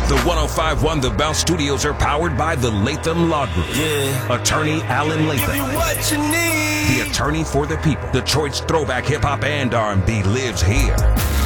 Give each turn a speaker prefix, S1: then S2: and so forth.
S1: The 105.1 The Bounce Studios are powered by the Latham Law Group.
S2: Yeah.
S1: Attorney Alan Latham.
S2: Give you what you need.
S1: The attorney for the people. Detroit's throwback hip-hop and R&B lives here.